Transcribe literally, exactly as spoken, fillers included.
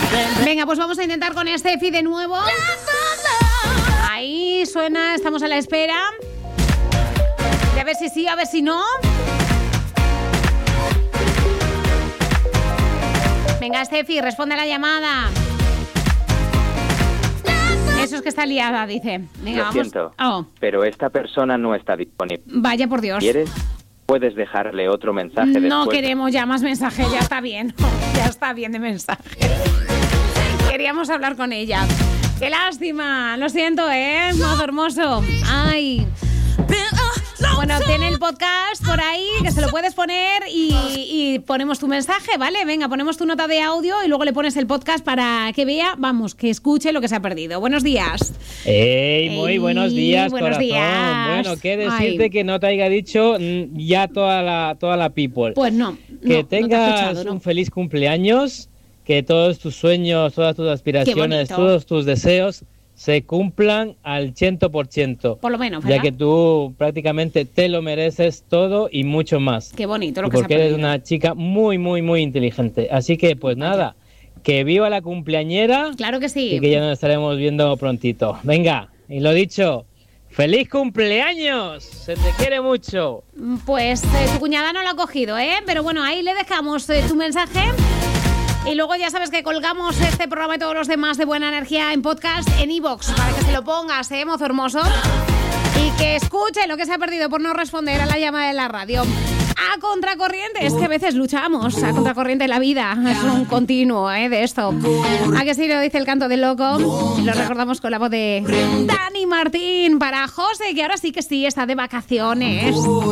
Venga, pues vamos a intentar con Estefi de nuevo. Ahí suena, estamos a la espera. Y a ver si sí, a ver si no. Venga, Estefi, responde a la llamada. Eso es que está liada, dice. Venga, Lo vamos. siento, Oh. pero esta persona no está disponible. Vaya por Dios. ¿Quieres? Puedes dejarle otro mensaje No después. queremos ya más mensajes, ya está bien. Ya está bien de mensajes. Queríamos hablar con ella. ¡Qué lástima! Lo siento, ¿eh? Modo hermoso. ¡Ay! Bueno, tiene el podcast por ahí, que se lo puedes poner y, y ponemos tu mensaje, ¿vale? Venga, ponemos tu nota de audio y luego le pones el podcast para que vea, vamos, que escuche lo que se ha perdido. Buenos días. ¡Ey! Muy Ey, buenos días, buenos corazón. días. Bueno, qué decirte Ay. que no te haya dicho mm, ya toda la, toda la people. Pues no. que no, tengas no te he escuchado, ¿no? un feliz cumpleaños, que todos tus sueños, todas tus aspiraciones, bonito. todos tus deseos se cumplan al cien por ciento. Por lo menos, ¿verdad? Ya que tú prácticamente te lo mereces todo y mucho más. Qué bonito lo Y que se ha porque eres perdido. una chica muy, muy, muy inteligente. Así que, pues nada, que viva la cumpleañera. Claro que sí. Y que ya nos estaremos viendo prontito. Venga, y lo dicho, ¡feliz cumpleaños! ¡Se te quiere mucho! Pues eh, tu cuñada no lo ha cogido, ¿eh? Pero bueno, ahí le dejamos eh, tu mensaje. Y luego ya sabes que colgamos este programa y todos los demás de Buena Energía en podcast en iVoox para que se lo pongas, ¿eh, mozo hermoso? Y que escuche lo que se ha perdido por no responder a la llamada de la radio. A contracorriente, es que a veces luchamos a contracorriente en la vida. Es un continuo, ¿eh? De esto. ¿A que sí lo dice el canto del loco? Lo recordamos con la voz de Dani Martín para José, que ahora sí que sí está de vacaciones.